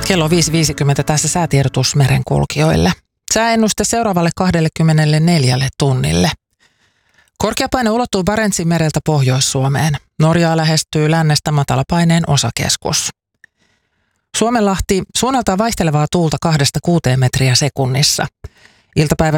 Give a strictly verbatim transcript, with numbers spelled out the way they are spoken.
Kello viisi viisikymmentä tässä säätiedotus merenkulkijoille. Sääennuste seuraavalle kaksikymmentäneljä tunnille. Korkeapaine ulottuu Barentsin mereltä Pohjois-Suomeen. Norjaa lähestyy lännestä matalapaineen osakeskus. Suomenlahti suunnaltaan vaihtelevaa tuulta kahdesta kuuteen metriä sekunnissa. Iltapäivä